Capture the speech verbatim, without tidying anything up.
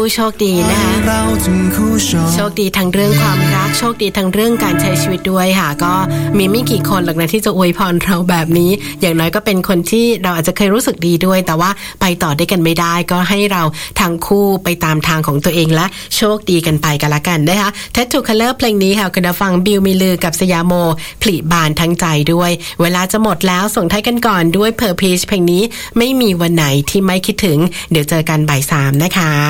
โชคดีนะคะโชคดีทั้งเรื่องความรักโชคดีทั้งเรื่องการใช้ชีวิตด้วยค่ะก็มีไม่กี่คนหรอกนะที่จะอวยพรเราแบบนี้อย่างน้อยก็เป็นคนที่เราอาจจะเคยรู้สึกดีด้วยแต่ว่าไปต่อด้วยกันไม่ได้ก็ให้เราทั้งคู่ไปตามทางของตัวเองและโชคดีกันไปกันละกันนะคะ Tattoo Color เพลงนี้ค่ะคุณฟังบิวมีลือกับสยามโมผลิบานทั้งใจด้วยเวลาจะหมดแล้วส่งท้ายกันก่อนด้วยเพอร์พีชเพลงนี้ไม่มีวันไหนที่ไม่คิดถึงเดี๋ยวเจอกันบ่ายสามนะคะ